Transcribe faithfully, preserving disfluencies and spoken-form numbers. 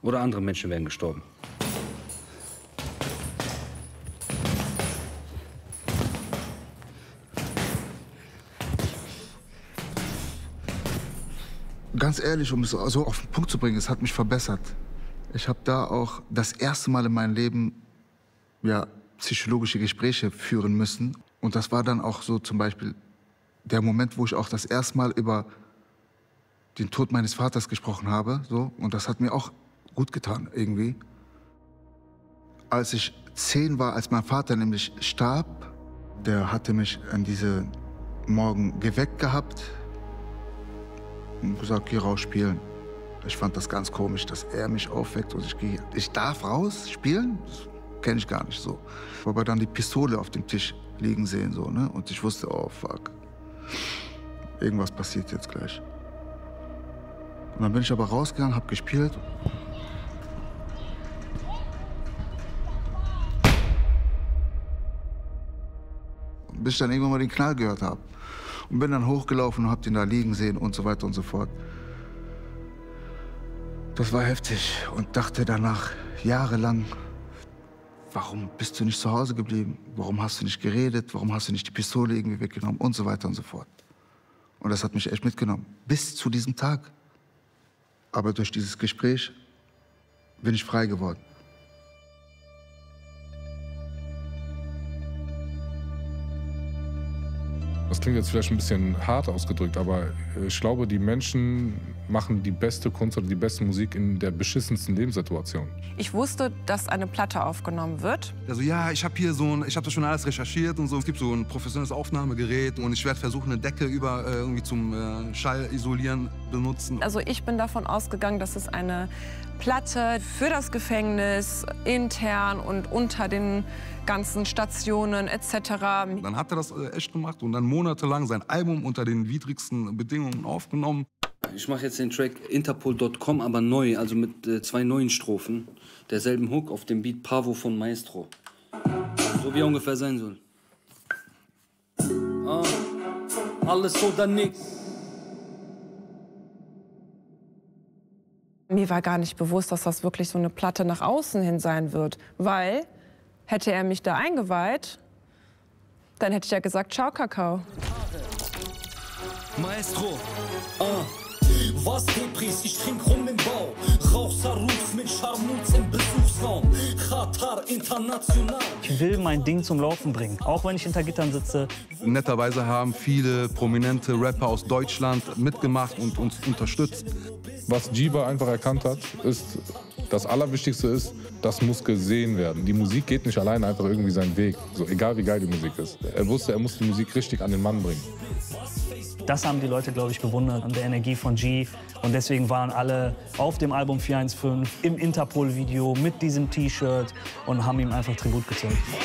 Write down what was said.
oder andere Menschen wären gestorben. Ganz ehrlich, um es so auf den Punkt zu bringen, es hat mich verbessert. Ich habe da auch das erste Mal in meinem Leben ja, psychologische Gespräche führen müssen. Und das war dann auch so zum Beispiel der Moment, wo ich auch das erste Mal über den Tod meines Vaters gesprochen habe. So. Und das hat mir auch gut getan, irgendwie. Als ich zehn war, als mein Vater nämlich starb, der hatte mich an diese Morgen geweckt gehabt und gesagt, geh raus spielen. Ich fand das ganz komisch, dass er mich aufweckt und ich gehe. Ich darf raus spielen? Das kenne ich gar nicht so. Aber dann die Pistole auf dem Tisch liegen sehen so, ne? Und ich wusste, oh fuck, irgendwas passiert jetzt gleich. Und dann bin ich aber rausgegangen, hab gespielt. Bis ich dann irgendwann mal den Knall gehört habe. Und bin dann hochgelaufen und hab den da liegen sehen und so weiter und so fort. Das war heftig und dachte danach jahrelang, warum bist du nicht zu Hause geblieben? Warum hast du nicht geredet? Warum hast du nicht die Pistole irgendwie weggenommen? Und so weiter und so fort. Und das hat mich echt mitgenommen, bis zu diesem Tag. Aber durch dieses Gespräch bin ich frei geworden. Das klingt jetzt vielleicht ein bisschen hart ausgedrückt, aber ich glaube, die Menschen machen die beste Kunst oder die beste Musik in der beschissensten Lebenssituation. Ich wusste, dass eine Platte aufgenommen wird. Also ja, ich habe hier so ein, ich habe das schon alles recherchiert und so. Es gibt so ein professionelles Aufnahmegerät und ich werde versuchen, eine Decke über äh, irgendwie zum äh, Schallisolieren benutzen. Also ich bin davon ausgegangen, dass es eine Platte für das Gefängnis, intern und unter den ganzen Stationen et cetera. Dann hat er das äh, echt gemacht und dann monatelang sein Album unter den widrigsten Bedingungen aufgenommen. Ich mache jetzt den Track Interpol Punkt com, aber neu, also mit äh, zwei neuen Strophen. Derselben Hook auf dem Beat Pavo von Maestro. So wie er ungefähr sein soll. Ah, alles oder nix. Mir war gar nicht bewusst, dass das wirklich so eine Platte nach außen hin sein wird, weil hätte er mich da eingeweiht, dann hätte ich ja gesagt, ciao Kakao. Maestro, ah. Was Depris, ich trink rum im Bau. Rauch Saruf mit Scharmutz im Besuchsraum. Qatar international. Ich will mein Ding zum Laufen bringen, auch wenn ich hinter Gittern sitze. Netterweise haben viele prominente Rapper aus Deutschland mitgemacht und uns unterstützt. Was Jiva einfach erkannt hat, ist, das Allerwichtigste ist, das muss gesehen werden. Die Musik geht nicht allein einfach irgendwie seinen Weg, so egal wie geil die Musik ist. Er wusste, er muss die Musik richtig an den Mann bringen. Das haben die Leute, glaube ich, bewundert an der Energie von G. Und deswegen waren alle auf dem Album vier eins fünf, im Interpol-Video, mit diesem T-Shirt und haben ihm einfach Tribut gezollt.